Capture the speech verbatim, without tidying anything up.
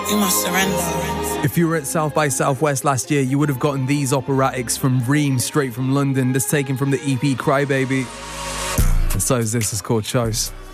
we must surrender. If you were at South by Southwest last year, you would have gotten these operatics from Ream straight from London. That's taken from the E P Crybaby. And so is this, it's called Chose.